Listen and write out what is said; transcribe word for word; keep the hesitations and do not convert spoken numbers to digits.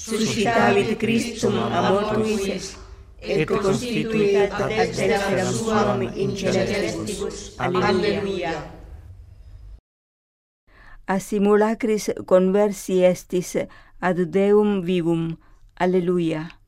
suscitavit Christum amor tuis, et constituit ad extra suam in celestibus. Alleluia. A simulacris conversi estis ad Deum vivum. Alleluia.